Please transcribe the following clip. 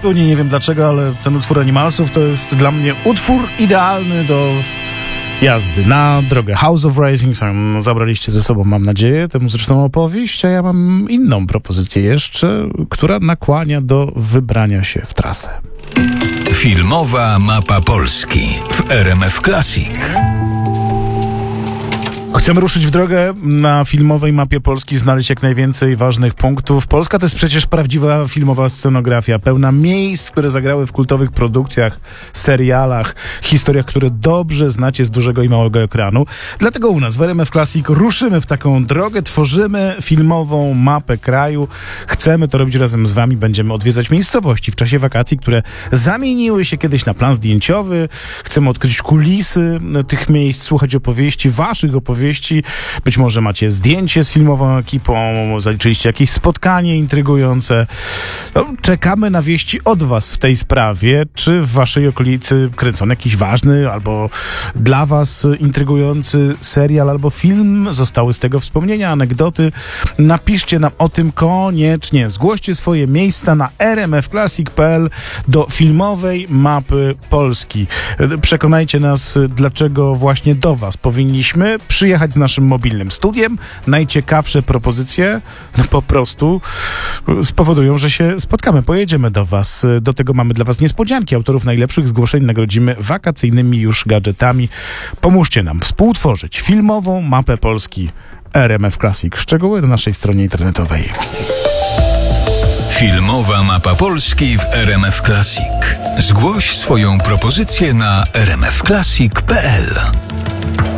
zupełnie nie wiem dlaczego, ale ten utwór Animalsów to jest dla mnie utwór idealny do jazdy na drogę. House of Rising Sun zabraliście ze sobą, mam nadzieję, tę muzyczną opowieść, a ja mam inną propozycję jeszcze, która nakłania do wybrania się w trasę. Filmowa mapa Polski w RMF Classic. Chcemy ruszyć w drogę na filmowej mapie Polski, znaleźć jak najwięcej ważnych punktów. Polska to jest przecież prawdziwa filmowa scenografia, pełna miejsc, które zagrały w kultowych produkcjach, serialach, historiach, które dobrze znacie z dużego i małego ekranu. Dlatego u nas w RMF Classic ruszymy w taką drogę, tworzymy filmową mapę kraju. Chcemy to robić razem z wami, będziemy odwiedzać miejscowości w czasie wakacji, które zamieniły się kiedyś na plan zdjęciowy. Chcemy odkryć kulisy tych miejsc, słuchać opowieści, waszych opowieści. Być może macie zdjęcie z filmową ekipą, zaliczyliście jakieś spotkanie intrygujące. No, czekamy na wieści od was w tej sprawie. Czy w waszej okolicy kręcono jakiś ważny albo dla was intrygujący serial albo film? Zostały z tego wspomnienia, anegdoty. Napiszcie nam o tym koniecznie. Zgłoście swoje miejsca na rmfclassic.pl do filmowej mapy Polski. Przekonajcie nas, dlaczego właśnie do was powinniśmy przyjechać z naszym mobilnym studiem. Najciekawsze propozycje po prostu spowodują, że się spotkamy. Pojedziemy do was. Do tego mamy dla was niespodzianki. Autorów najlepszych zgłoszeń nagrodzimy wakacyjnymi już gadżetami. Pomóżcie nam współtworzyć filmową mapę Polski. RMF Classic. Szczegóły na naszej stronie internetowej. Filmowa mapa Polski w RMF Classic. Zgłoś swoją propozycję na rmfclassic.pl.